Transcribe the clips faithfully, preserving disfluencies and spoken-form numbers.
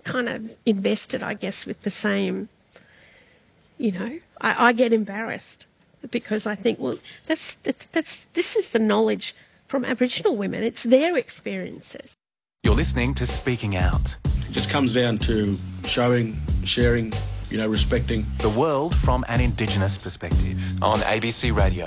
kind of invested, I guess, with the same, you know, I, I get embarrassed because I think, well, that's, that's, that's this is the knowledge from Aboriginal women. It's their experiences. You're listening to Speaking Out. It just comes down to showing, sharing, you know, respecting. The world from an Indigenous perspective on A B C Radio.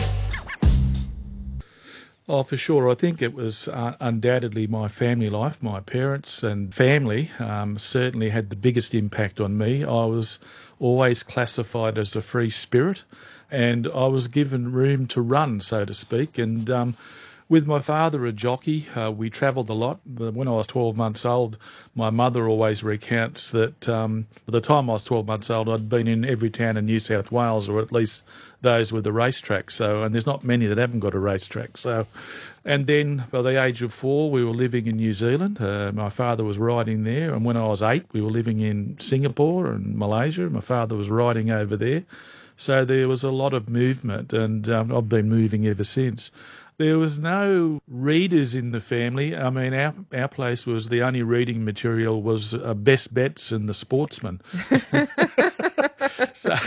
Oh, for sure. I think it was uh, undoubtedly my family life. My parents and family um, certainly had the biggest impact on me. I was always classified as a free spirit, and I was given room to run, so to speak. And um, with my father, a jockey, uh, we travelled a lot. When I was twelve months old, my mother always recounts that um, by the time I was twelve months old, I'd been in every town in New South Wales, or at least those with the racetrack. So, and there's not many that haven't got a racetrack. So, and then by the age of four, we were living in New Zealand. Uh, my father was riding there. And when I was eight, we were living in Singapore and Malaysia. My father was riding over there. So there was a lot of movement, and um, I've been moving ever since. There was no readers in the family. I mean, our our place was the only reading material was uh, Best Bets and The Sportsman. so,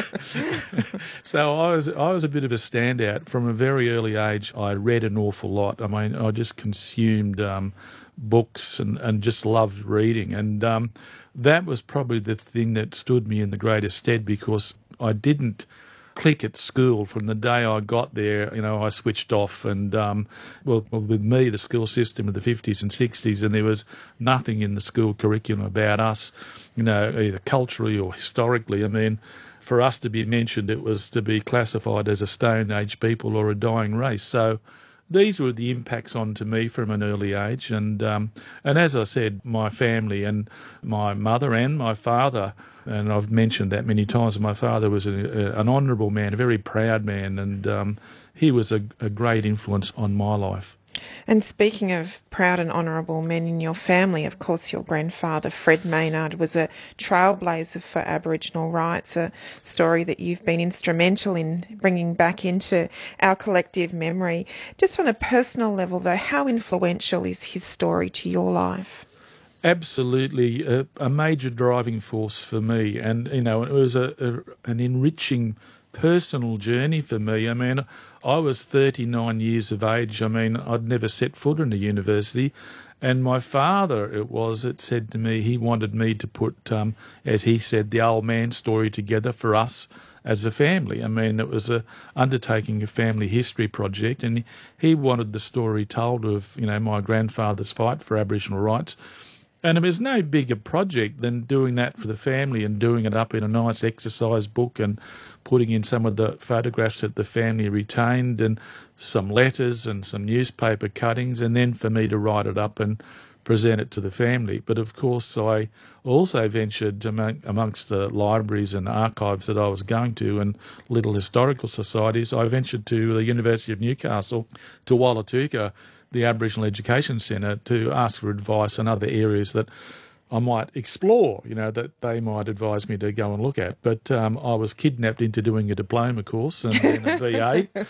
so I was I was a bit of a standout from a very early age. I read an awful lot. I mean, I just consumed um, books and, and just loved reading, and um, that was probably the thing that stood me in the greatest stead, because I didn't click at school. From the day I got there, you know, I switched off, and um, well, well, with me, the school system of the fifties and sixties, and there was nothing in the school curriculum about us, you know, either culturally or historically. I mean, for us to be mentioned, it was to be classified as a Stone Age people or a dying race. So these were the impacts onto me from an early age, and um, and as I said, my family and my mother and my father, and I've mentioned that many times. My father was a, a, an honourable man, a very proud man, and um, he was a, a great influence on my life. And speaking of proud and honourable men in your family, of course, your grandfather, Fred Maynard, was a trailblazer for Aboriginal rights, a story that you've been instrumental in bringing back into our collective memory. Just on a personal level, though, how influential is his story to your life? Absolutely, a, a major driving force for me. And, you know, it was a, a an enriching personal journey for me. I mean, I was thirty-nine years of age. I mean, I'd never set foot in a university. And my father, it was, it said to me, he wanted me to put, um, as he said, the old man story together for us as a family. I mean, it was a undertaking a family history project, and he wanted the story told of, you know, my grandfather's fight for Aboriginal rights. And it was no bigger project than doing that for the family and doing it up in a nice exercise book and putting in some of the photographs that the family retained and some letters and some newspaper cuttings, and then for me to write it up and present it to the family. But of course, I also ventured among, amongst the libraries and archives that I was going to and little historical societies. I ventured to the University of Newcastle, to Wallatuka, the Aboriginal Education Centre, to ask for advice on other areas that I might explore, you know, that they might advise me to go and look at. But um, I was kidnapped into doing a diploma course and then a B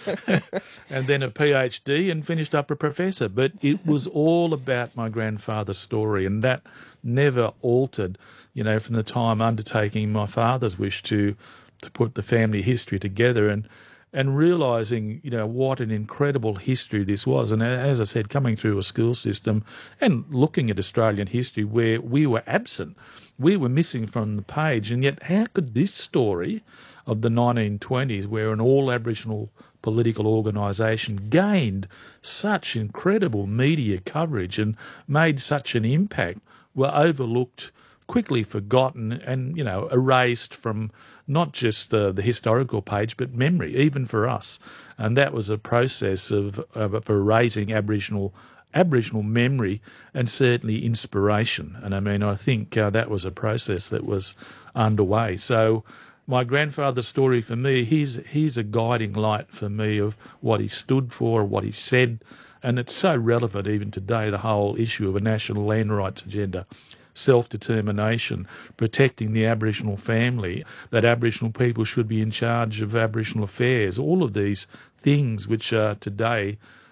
A and then a PhD and finished up a professor. But it was all about my grandfather's story, and that never altered, you know, from the time undertaking my father's wish to to put the family history together and and realising, you know, what an incredible history this was. And as I said, coming through a school system and looking at Australian history where we were absent, we were missing from the page. And yet how could this story of the nineteen twenties, where an all-Aboriginal political organisation gained such incredible media coverage and made such an impact, were overlooked, quickly forgotten and, you know, erased from not just the, the historical page, but memory, even for us. And that was a process of, of erasing Aboriginal Aboriginal memory and certainly inspiration. And I mean, I think uh, that was a process that was underway. So my grandfather's story for me, he's, he's a guiding light for me of what he stood for, what he said. And it's so relevant even today, the whole issue of a national land rights agenda. Self-determination, protecting the Aboriginal family, that Aboriginal people should be in charge of Aboriginal affairs, all of these things which are today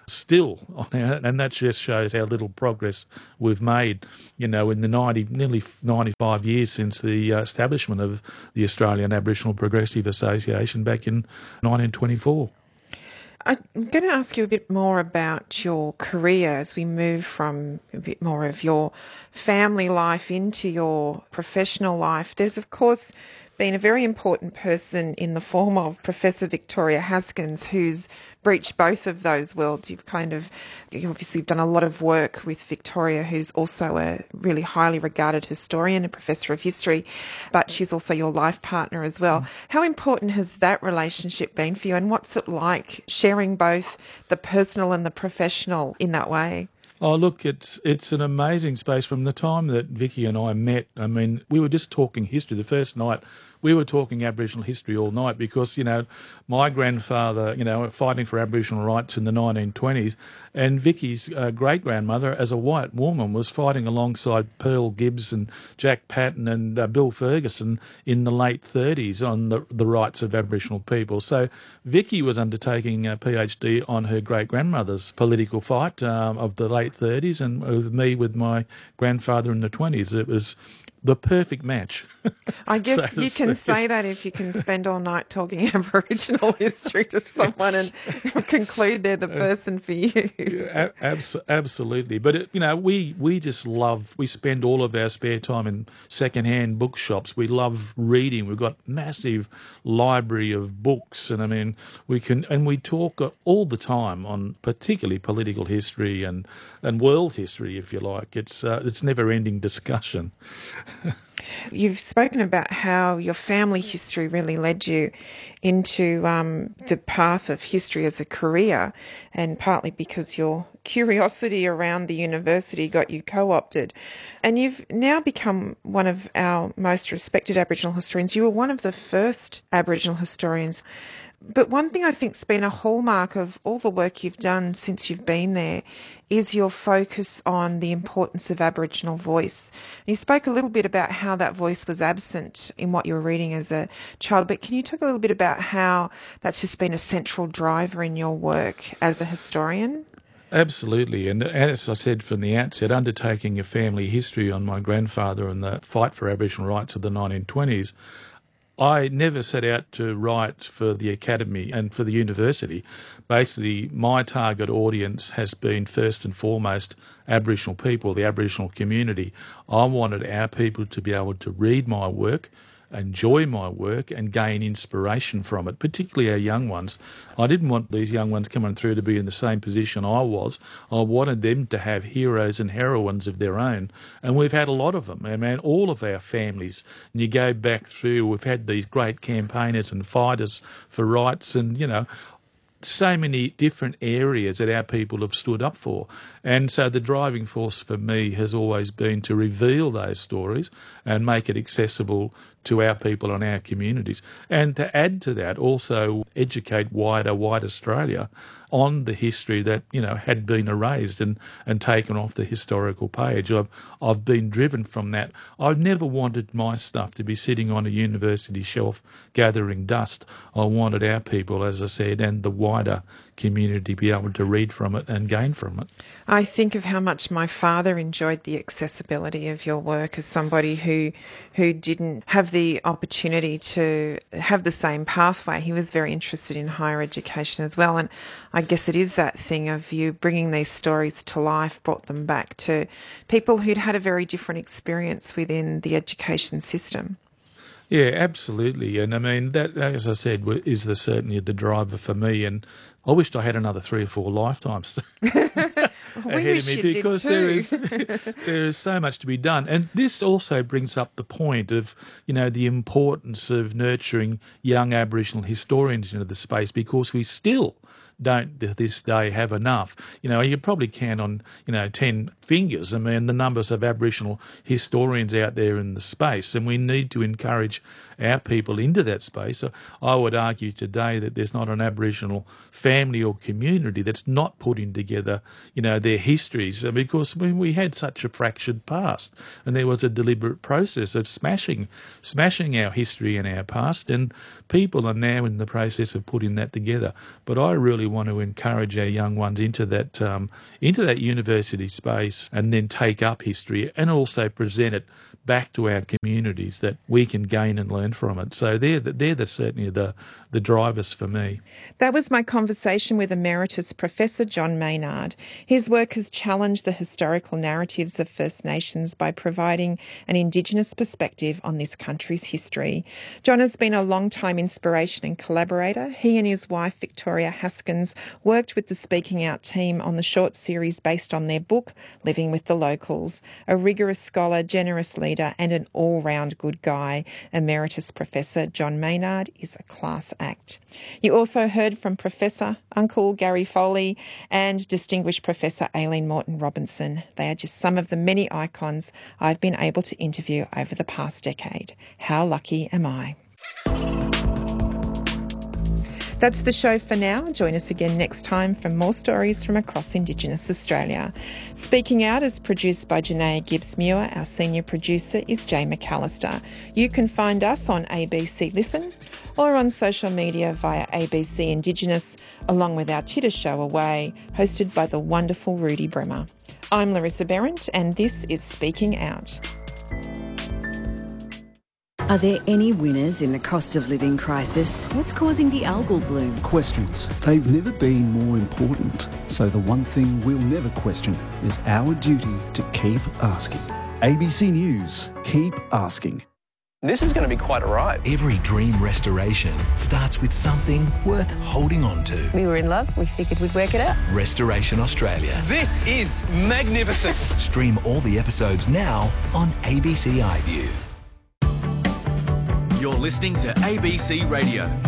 still on our, and that just shows how little progress we've made, you know, in the ninety, nearly ninety-five years since the uh, establishment of the Australian Aboriginal Progressive Association back in nineteen twenty-four. I'm going to ask you a bit more about your career as we move from a bit more of your family life into your professional life. There's, of course, been a very important person in the form of Professor Victoria Haskins, who's breached both of those worlds. You've kind of, you obviously done a lot of work with Victoria, who's also a really highly regarded historian, a professor of history, but she's also your life partner as well. Mm. How important has that relationship been for you, and what's it like sharing both the personal and the professional in that way? Oh, look, it's it's an amazing space. From the time that Vicky and I met, I mean, we were just talking history. The first night, we were talking Aboriginal history all night because, you know, my grandfather, you know, fighting for Aboriginal rights in the nineteen twenties, and Vicky's uh, great-grandmother, as a white woman, was fighting alongside Pearl Gibbs and Jack Patton and uh, Bill Ferguson in the late thirties on the, the rights of Aboriginal people. So Vicky was undertaking a PhD on her great-grandmother's political fight um, of the late thirties, and with me with my grandfather in the twenties. It was the perfect match. I guess so you can say that if you can spend all night talking Aboriginal history to someone and conclude they're the person for you. Yeah, abs- absolutely. But, it, you know, we, we just love, we spend all of our spare time in second-hand bookshops. We love reading. We've got massive library of books. And, I mean, we can, and we talk all the time on particularly political history and, and world history, if you like. It's, uh, it's never-ending discussion. You've spoken about how your family history really led you into um, the path of history as a career, and partly because your curiosity around the university got you co-opted. And you've now become one of our most respected Aboriginal historians. You were one of the first Aboriginal historians. But one thing I think's been a hallmark of all the work you've done since you've been there is your focus on the importance of Aboriginal voice. And you spoke a little bit about how that voice was absent in what you were reading as a child, but can you talk a little bit about how that's just been a central driver in your work as a historian? Absolutely. And as I said from the outset, undertaking a family history on my grandfather and the fight for Aboriginal rights of the nineteen twenties, I never set out to write for the academy and for the university. Basically, my target audience has been first and foremost Aboriginal people, the Aboriginal community. I wanted our people to be able to read my work, enjoy my work and gain inspiration from it, particularly our young ones. I didn't want these young ones coming through to be in the same position I was. I wanted them to have heroes and heroines of their own, and we've had a lot of them. I mean, all of our families, and you go back through, we've had these great campaigners and fighters for rights, and, you know, so many different areas that our people have stood up for. And so the driving force for me has always been to reveal those stories and make it accessible to our people and our communities. And to add to that, also educate wider, white Australia on the history that, you know, had been erased and, and taken off the historical page. I've, I've been driven from that. I've never wanted my stuff to be sitting on a university shelf gathering dust. I wanted our people, as I said, and the wider community be able to read from it and gain from it. I think of how much my father enjoyed the accessibility of your work as somebody who who didn't have the opportunity to have the same pathway. He was very interested in higher education as well, and I guess it is that thing of you bringing these stories to life, brought them back to people who'd had a very different experience within the education system. Yeah, absolutely. And I mean, that, as I said, is the certainly the driver for me. And I wished I had another three or four lifetimes ahead wish of me, you because did there is there is so much to be done. And this also brings up the point of, you know, the importance of nurturing young Aboriginal historians into the space, because we still don't to this day have enough. You know, you probably count on, you know, ten fingers. I mean, the numbers of Aboriginal historians out there in the space, and we need to encourage our people into that space. So I would argue today that there's not an Aboriginal family or community that's not putting together, you know, their histories, because when we had such a fractured past, and there was a deliberate process of smashing, smashing our history and our past, and people are now in the process of putting that together. But I really want to encourage our young ones into that um, into that university space, and then take up history and also present it back to our communities that we can gain and learn from it. So they're the, they're the, certainly the the drivers for me. That was my conversation with Emeritus Professor John Maynard. His work has challenged the historical narratives of First Nations by providing an Indigenous perspective on this country's history. John has been a long-time inspiration and collaborator. He and his wife, Victoria Haskins, worked with the Speaking Out team on the short series based on their book, Living with the Locals. A rigorous scholar, generous leader and an all-round good guy, Emeritus Professor John Maynard is a class act. You also heard from Professor Uncle Gary Foley and Distinguished Professor Aileen Morton Robinson. They are just some of the many icons I've been able to interview over the past decade. How lucky am I? That's the show for now. Join us again next time for more stories from across Indigenous Australia. Speaking Out is produced by Janae Gibbs-Muir. Our senior producer is Jay McAllister. You can find us on A B C Listen or on social media via A B C Indigenous, along with our Titter show Away, hosted by the wonderful Rudy Bremer. I'm Larissa Behrendt, and this is Speaking Out. Are there any winners in the cost of living crisis? What's causing the algal bloom? Questions. They've never been more important. So the one thing we'll never question is our duty to keep asking. A B C News. Keep asking. This is going to be quite a ride. Every dream restoration starts with something worth holding on to. We were in love. We figured we'd work it out. Restoration Australia. This is magnificent. Stream all the episodes now on A B C iView. You're listening to A B C Radio.